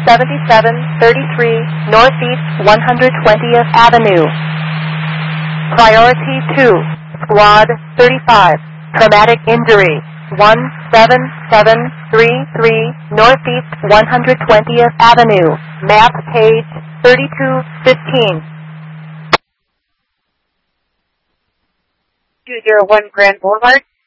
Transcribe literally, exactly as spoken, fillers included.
seventy-seven thirty-three Northeast one hundred twentieth Avenue. Priority two, Squad thirty-five, Traumatic Injury, one seven seven three three Northeast one hundred twentieth Avenue, map page thirty-two fifteen. two zero one Grand Boulevard.